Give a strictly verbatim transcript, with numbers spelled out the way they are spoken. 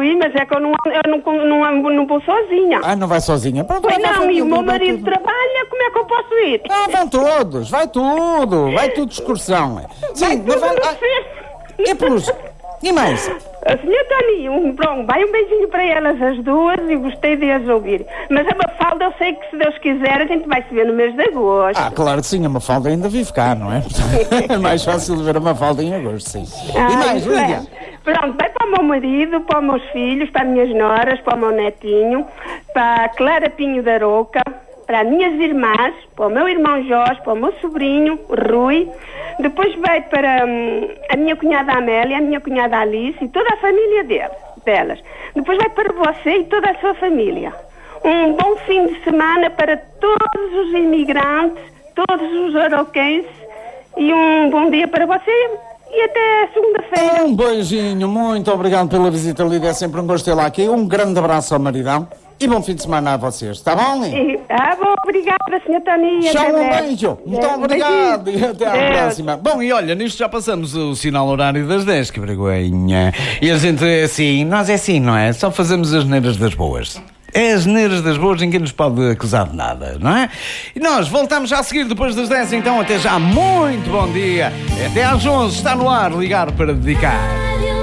Rui, mas é que eu não, eu não, não, não, não vou sozinha. Ah, não vai sozinha? Pronto, Pois vai não, família, e o meu vai marido tudo. trabalha, como é que eu posso ir? Ah, vão todos, vai tudo, vai tudo de excursão. Sim, Vai mas vai... tudo Ah, você. e plus? E mais? A senhora Tony, um, pronto, vai um beijinho para elas as duas e gostei de as ouvir. Mas a Mafalda, eu sei que se Deus quiser a gente vai se ver no mês de agosto. Ah, claro que sim, a Mafalda ainda vive cá, não é? É mais fácil de ver a Mafalda em agosto, sim. Ah, E mais, isso é. Lídia? Pronto, vai para o meu marido, para os meus filhos, para as minhas noras, para o meu netinho, para a Clara Pinho da Roca, para as minhas irmãs, para o meu irmão Jorge, para o meu sobrinho, Rui. Depois vai para hum, a minha cunhada Amélia, a minha cunhada Alice e toda a família dele, delas. Depois vai para você e toda a sua família. Um bom fim de semana para todos os imigrantes, todos os aroquenses e um bom dia para você e até segunda-feira. Um beijinho, muito obrigado pela visita, Lídia, é sempre um gosto ter lá aqui. Um grande abraço ao maridão e bom fim de semana a vocês, está bom, Lídia? E, ah, bom, obrigada, senhora Tania. Tchau, até um breve. beijo. Muito É, obrigado beijinho. e até à Deus. próxima. Bom, e olha, nisto já passamos o sinal horário das dez, que vergonha. E a gente é assim, nós é assim, não é? Só fazemos as neiras das boas. É as neiras das boas, ninguém nos pode acusar de nada, não é? E nós voltamos já a seguir depois das dez, então até já, muito bom dia. Até às onze, está no ar, ligar para dedicar.